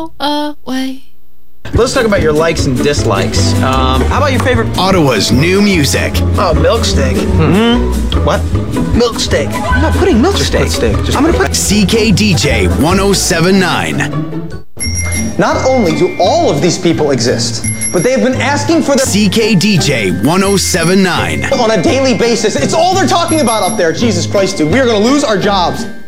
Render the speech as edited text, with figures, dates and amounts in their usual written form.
go away. Let's talk about your likes and dislikes. How about your favorite? Ottawa's new music. Oh, milk steak. Mm-hmm. What? Milk steak. I'm not putting milk steak. I'm gonna put CKDJ 1079. Not only do all of these people exist, but they have been asking for their CKDJ 1079. on a daily basis. It's all they're talking about up there. Jesus Christ, dude. We are going to lose our jobs.